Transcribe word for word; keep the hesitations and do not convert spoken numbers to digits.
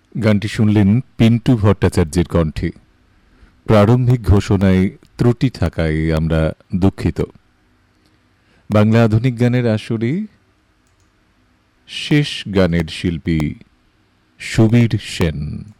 গানটি শুনলেন পিন্টু ভট্টাচার্যের কণ্ঠে। প্রারম্ভিক ঘোষণায় ত্রুটি থাকায় আমরা দুঃখিত। বাংলা আধুনিক গানের আসরে শেষ গানের শিল্পী সুবীর সেন।